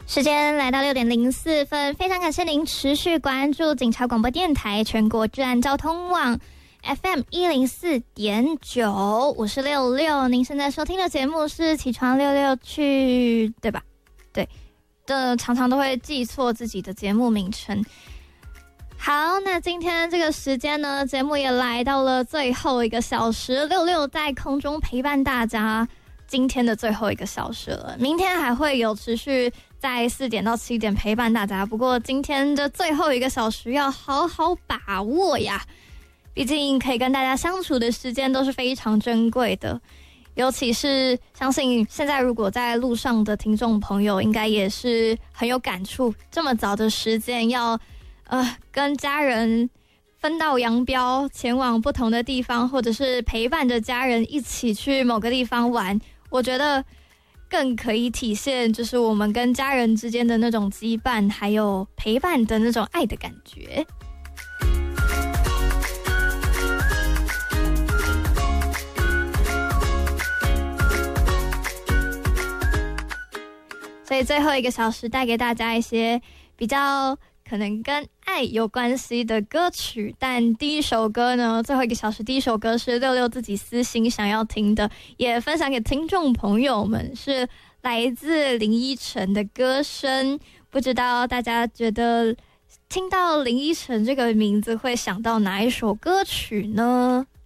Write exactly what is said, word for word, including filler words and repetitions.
时间来到六点零四分，非常感谢您持续关注警察广播电台全国治安交通网 F M 一零四点九，我是六六。您现在收听的节目是起床六六去，对吧？对，这常常都会记错自己的节目名称。好，那今天这个时间呢，节目也来到了最后一个小时，六六在空中陪伴大家。今天的最后一个小时了，明天还会有持续在四点到七点陪伴大家。不过今天的最后一个小时要好好把握呀，毕竟可以跟大家相处的时间都是非常珍贵的。尤其是相信现在如果在路上的听众朋友，应该也是很有感触。这么早的时间要呃跟家人分道扬镳，前往不同的地方，或者是陪伴着家人一起去某个地方玩。我觉得更可以体现就是我们跟家人之间的那种羁绊，还有陪伴的那种爱的感觉。所以最后一个小时带给大家一些比较可能跟爱有关系的歌曲，但第一首歌呢，最后一个小时第一首歌是六六自己私心想要听的，也分享给听众朋友们，是来自林依晨的歌声。不知道大家觉得听到林依晨这个名字会想到哪一首歌曲呢？